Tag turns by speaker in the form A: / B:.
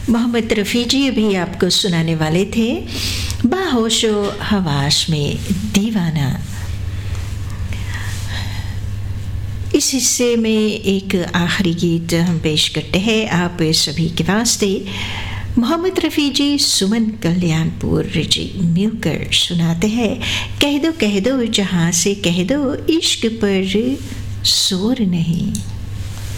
A: मोहम्मद रफ़ी जी भी आपको सुनाने वाले थे बाहोशो हवास में दीवाना। इस हिस्से में एक आखिरी गीत हम पेश करते हैं आप सभी के वास्ते। मोहम्मद रफ़ी जी सुमन कल्याणपुर जी मिलकर सुनाते हैं, कह दो जहाँ से कह दो इश्क पर जोर नहीं।